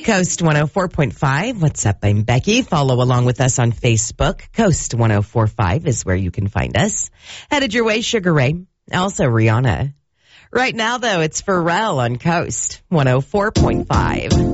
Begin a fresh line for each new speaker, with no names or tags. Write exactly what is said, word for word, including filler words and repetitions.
Coast one oh four point five. What's up? I'm Becky. Follow along with us on Facebook. Coast one oh four point five is where you can find us. Headed your way, Sugar Ray. Also Rihanna. Right now, though, it's Pharrell on Coast one oh four point five.